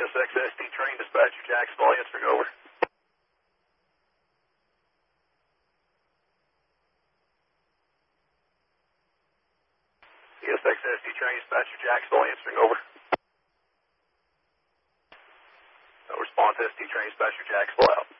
ESXSD train dispatcher Jacksonville answering over. ESXSD train dispatcher Jacksonville answering over. No response, SD train dispatcher Jacksonville out.